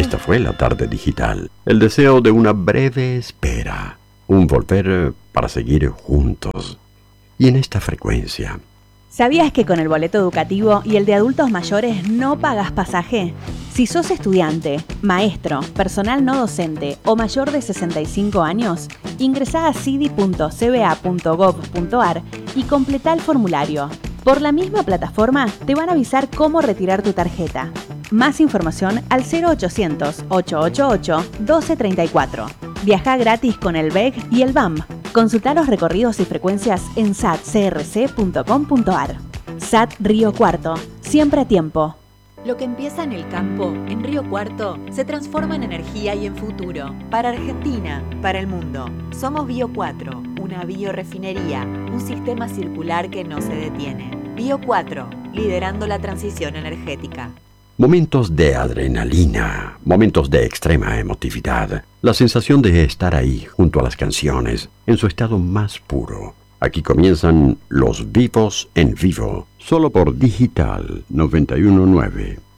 Esta fue la tarde digital. El deseo de una breve espera. Un volver para seguir juntos. Y en esta frecuencia. ¿Sabías que con el boleto educativo y el de adultos mayores no pagas pasaje? Si sos estudiante, maestro, personal no docente o mayor de 65 años, ingresá a cidi.cba.gov.ar y completá el formulario. Por la misma plataforma te van a avisar cómo retirar tu tarjeta. Más información al 0800-888-1234. Viajá gratis con el BEG y el BAM. Consulta los recorridos y frecuencias en satcrc.com.ar. SAT Río Cuarto, siempre a tiempo. Lo que empieza en el campo, en Río Cuarto, se transforma en energía y en futuro. Para Argentina, para el mundo. Somos Bio 4, una biorefinería, un sistema circular que no se detiene. Bio 4, liderando la transición energética. Momentos de adrenalina, momentos de extrema emotividad, la sensación de estar ahí junto a las canciones, en su estado más puro. Aquí comienzan Los Vivos en Vivo, solo por Digital 919.